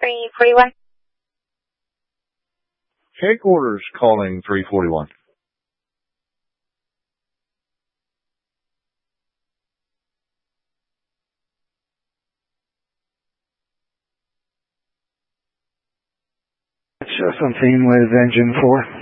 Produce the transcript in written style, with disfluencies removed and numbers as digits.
341. Headquarters calling 341. Show something with engine 4.